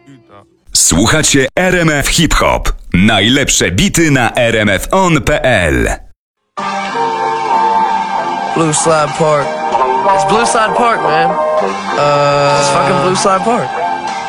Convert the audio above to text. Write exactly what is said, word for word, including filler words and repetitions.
Słuchacie R M F Hip Hop. Najlepsze bity na r m f on kropka p l. Blue Slide Park. It's Blue Slide Park, man. Uh, it's fucking Blue Slide Park.